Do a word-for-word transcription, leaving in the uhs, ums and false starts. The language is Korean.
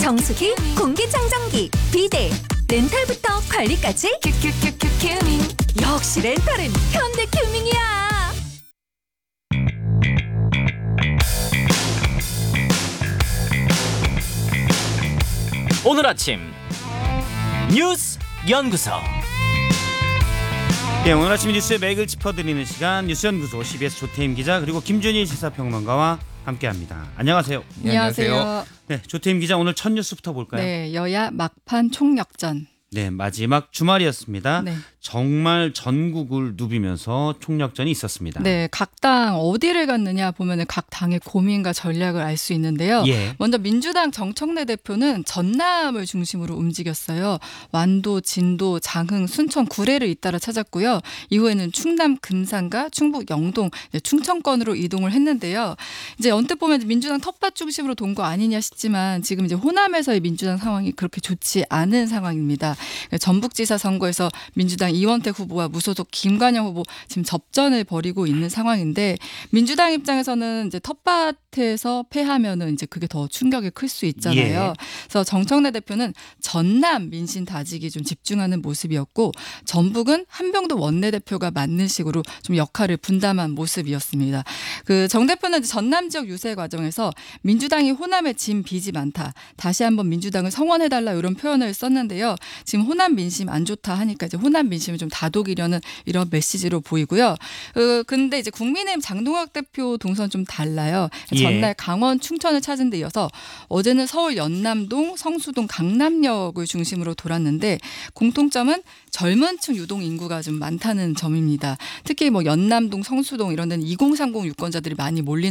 정수기, 공기청정기, 비데, 렌탈부터 관리까지 큐큐큐큐 큐밍. 역시 렌탈은 현대큐밍이야. 오늘 아침 뉴스 연구소. 네, 오늘 아침 뉴스의 맥을 짚어드리는 시간 뉴스연구소 씨비에스 조태임 기자 그리고 김준희 시사평론가와 함께합니다. 안녕하세요. 네, 안녕하세요. 네, 조태임 기자 오늘 첫 뉴스부터 볼까요? 네, 여야 막판 총력전. 네, 마지막 주말이었습니다. 네. 정말 전국을 누비면서 총력전이 있었습니다. 네, 각 당 어디를 갔느냐 보면은 각 당의 고민과 전략을 알 수 있는데요. 예. 먼저 민주당 정청래 대표는 전남을 중심으로 움직였어요. 완도, 진도, 장흥, 순천, 구례를 잇따라 찾았고요. 이후에는 충남 금산과 충북 영동, 충청권으로 이동을 했는데요. 이제 언뜻 보면 민주당 텃밭 중심으로 돈 거 아니냐 싶지만 지금 이제 호남에서의 민주당 상황이 그렇게 좋지 않은 상황입니다. 전북지사 선거에서 민주당 이원택 후보와 무소속 김관영 후보 지금 접전을 벌이고 있는 상황인데 민주당 입장에서는 이제 텃밭에서 패하면은 이제 그게 더 충격이 클 수 있잖아요. 예. 그래서 정청래 대표는 전남 민심 다지기 좀 집중하는 모습이었고 전북은 한병도 원내대표가 맡는 식으로 좀 역할을 분담한 모습이었습니다. 그 정 대표는 전남 지역 유세 과정에서 민주당이 호남에 진 빚이 많다. 다시 한번 민주당을 성원해달라 이런 표현을 썼는데요. 지금 호남 민심 안 좋다 하니까 이제 호남 민심을 좀 다독이려는 이런 메시지로 보이고요. 그 근데 이제 국민의힘 장동혁 대표 동선 좀 달라요. 예. 전날 강원 충천을 찾은 데 이어서 어제는 서울 연남동, 성수동, 강남역을 중심으로 돌았는데 공통점은 젊은 층 유동 인구가 좀 많다는 점입니다. 특히 뭐 연남동, 성수동 이런 데는 이공삼공 유권자들이 많이 몰리는